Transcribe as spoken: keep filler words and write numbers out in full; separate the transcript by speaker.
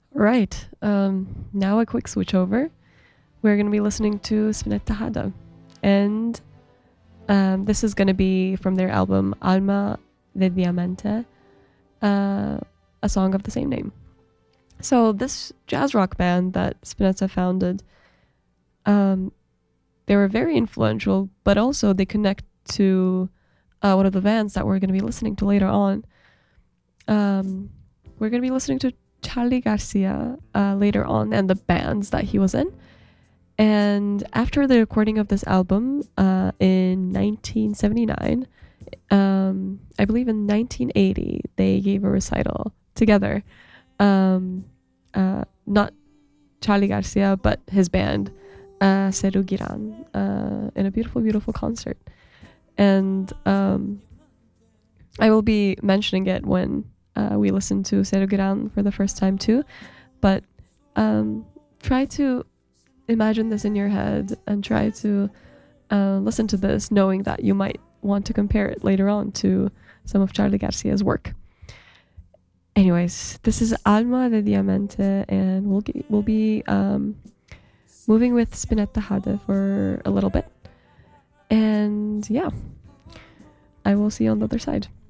Speaker 1: Right. Um, now a quick switch over. We're going to be listening to Spinetta Hada. And um, this is going to be from their album Alma de Diamante, uh, a song of the same name. So this jazz rock band that Spinetta founded, um, they were very influential, but also they connect to uh, one of the bands that we're going to be listening to later on. Um, we're going to be listening to Charly Garcia uh, later on and the bands that he was in. And after the recording of this album uh, in nineteen seventy-nine, um, I believe in nineteen eighty, they gave a recital together. Um, uh, not Charly Garcia, but his band, uh, Seru Giran, uh, in a beautiful, beautiful concert. And um, I will be mentioning it when uh, we listen to Seru Giran for the first time too. But um, try to imagine this in your head and try to uh, listen to this knowing that you might want to compare it later on to some of Charly Garcia's work. Anyways, this is Alma de Diamante, and we'll get, we'll be um, moving with Spinetta Hada for a little bit. And yeah, I will see you on the other side.